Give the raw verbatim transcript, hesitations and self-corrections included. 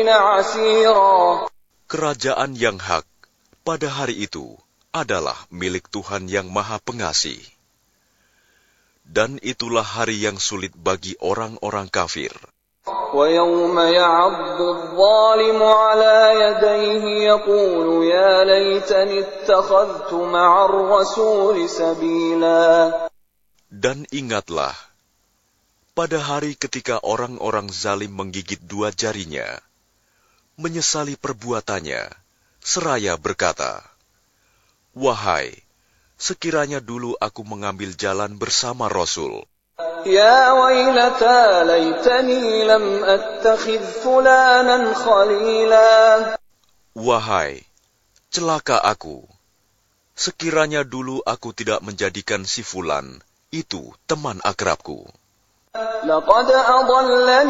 Kerajaan yang hak pada hari itu adalah milik Tuhan yang Maha Pengasih. Dan itulah hari yang sulit bagi orang-orang kafir. وَيَوْمَ يَعَضُّ الظَّالِمُ عَلَى يَدَيْهِ يَقُولُ يَا لَيْتَنِي اتَّخَذْتُ مَعَ الرَّسُولِ سَبِيلًا. Dan ingatlah, pada hari ketika orang-orang zalim menggigit dua jarinya, menyesali perbuatannya, seraya berkata, "Wahai, sekiranya dulu aku mengambil jalan bersama Rasul. Ya wailata laitani lam attakhidh fulanan khalila." Wahai, celaka aku, sekiranya dulu aku tidak menjadikan si fulan itu teman akrabku. Laqad adallani